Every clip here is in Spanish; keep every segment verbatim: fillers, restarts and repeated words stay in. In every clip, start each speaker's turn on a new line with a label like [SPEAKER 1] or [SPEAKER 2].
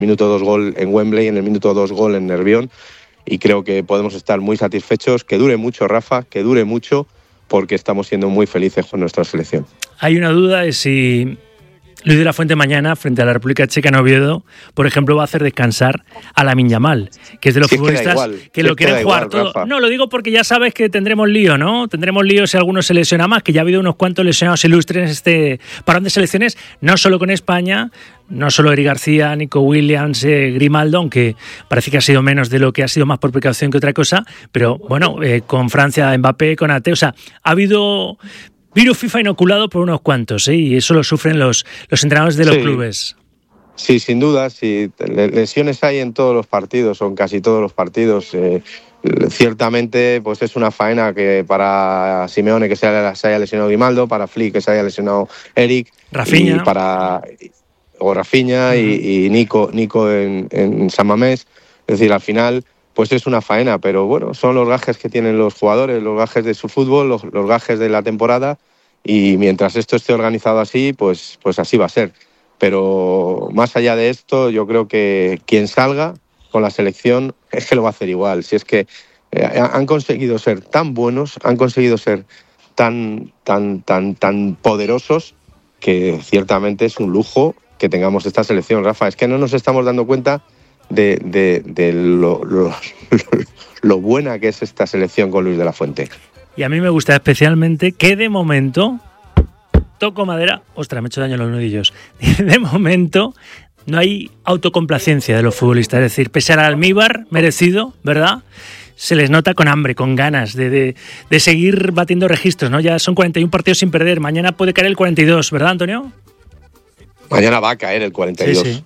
[SPEAKER 1] minuto dos gol en Wembley, en el minuto dos gol en Nervión, y creo que podemos estar muy satisfechos. Que dure mucho, Rafa, que dure mucho, porque estamos siendo muy felices con nuestra selección.
[SPEAKER 2] Hay una duda de si Luis de la Fuente mañana, frente a la República Checa en Oviedo, por ejemplo, va a hacer descansar a Lamine Yamal, que es de los
[SPEAKER 1] si
[SPEAKER 2] futbolistas
[SPEAKER 1] es que, igual,
[SPEAKER 2] que
[SPEAKER 1] si
[SPEAKER 2] lo quieren jugar
[SPEAKER 1] igual,
[SPEAKER 2] todo.
[SPEAKER 1] Rafa.
[SPEAKER 2] No, lo digo porque ya sabes que tendremos lío, ¿no? Tendremos lío si alguno se lesiona más, que ya ha habido unos cuantos lesionados ilustres en este parón de selecciones, no solo con España, no solo Eric García, Nico Williams, eh, Grimaldo, aunque parece que ha sido menos de lo que ha sido, más por precaución que otra cosa, pero bueno, eh, con Francia, Mbappé, con Ate, o sea, ha habido virus FIFA inoculado por unos cuantos, ¿eh? Y eso lo sufren los, los entrenadores de los
[SPEAKER 1] sí.
[SPEAKER 2] clubes.
[SPEAKER 1] Sí, sin duda, sí. Lesiones hay en todos los partidos, o en casi todos los partidos. Eh, ciertamente, pues es una faena que para Simeone que se haya, se haya lesionado Grimaldo, para Flick que se haya lesionado Eric,
[SPEAKER 2] Rafinha.
[SPEAKER 1] y para o Rafinha uh-huh. y, y Nico, Nico en, en San Mamés. Es decir, al final, pues es una faena, pero bueno, son los gajes que tienen los jugadores, los gajes de su fútbol, los, los gajes de la temporada, y mientras esto esté organizado así, pues, pues así va a ser. Pero más allá de esto, yo creo que quien salga con la selección es que lo va a hacer igual. Si es que eh, han conseguido ser tan buenos, han conseguido ser tan, tan, tan, tan poderosos, que ciertamente es un lujo que tengamos esta selección, Rafa. Es que no nos estamos dando cuenta de, de, de lo, lo, lo buena que es esta selección con Luis de la Fuente.
[SPEAKER 2] Y a mí me gusta especialmente que de momento, toco madera, ostras, me he hecho daño en los nudillos, de momento no hay autocomplacencia de los futbolistas, es decir, pese al almíbar merecido, ¿verdad?, se les nota con hambre, con ganas de, de, de seguir batiendo registros, ¿no? Ya son cuarenta y uno partidos sin perder, mañana puede caer el cuarenta y dos, ¿verdad, Antonio?
[SPEAKER 1] Mañana va a caer el cuarenta y dos. Sí, sí.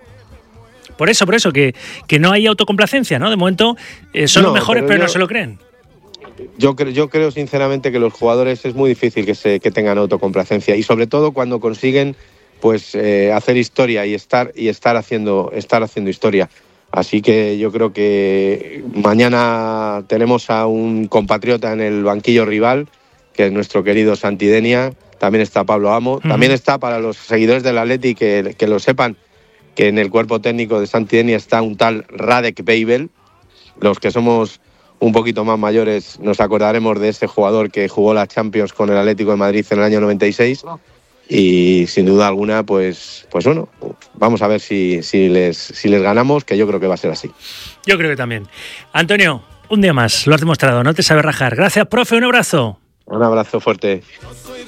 [SPEAKER 2] Por eso, por eso, que, que no hay autocomplacencia, ¿no? De momento eh, son no, los mejores, pero, pero yo, no se lo creen.
[SPEAKER 1] Yo creo, yo creo sinceramente que los jugadores es muy difícil que, se, que tengan autocomplacencia, y sobre todo cuando consiguen pues eh, hacer historia y estar y estar haciendo estar haciendo historia. Así que yo creo que mañana tenemos a un compatriota en el banquillo rival, que es nuestro querido Santidenia. También está Pablo Amo. Uh-huh. También está, para los seguidores del Atleti que, que lo sepan, que en el cuerpo técnico de Santidenia está un tal Radek Babel. Los que somos un poquito más mayores nos acordaremos de ese jugador que jugó la Champions con el Atlético de Madrid en el año noventa y seis. Y sin duda alguna, pues, pues bueno, vamos a ver si, si, les, si les ganamos, que yo creo que va a ser así.
[SPEAKER 2] Yo creo que también. Antonio, un día más, lo has demostrado, no te sabes rajar. Gracias, profe, un abrazo.
[SPEAKER 1] Un abrazo fuerte.